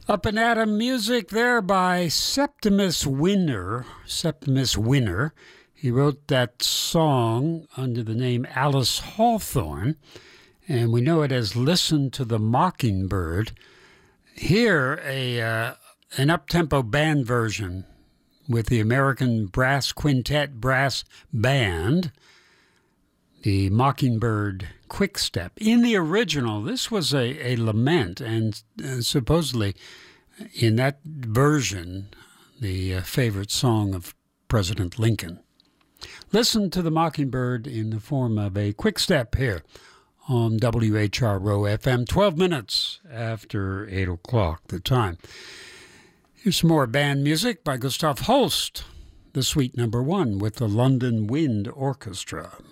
Up and Atom music there by Septimus Winner. Septimus Winner. He wrote that song under the name Alice Hawthorne, and we know it as Listen to the Mockingbird. Here, an up-tempo band version with the American Brass Quintet Brass Band, the Mockingbird Quickstep. In the original, this was a lament, and supposedly in that version, the favorite song of President Lincoln. Listen to the Mockingbird in the form of a quickstep here on WHRO FM, 12 minutes after 8 o'clock the time. Here's some more band music by Gustav Holst, the Suite No. 1 with the London Wind Orchestra.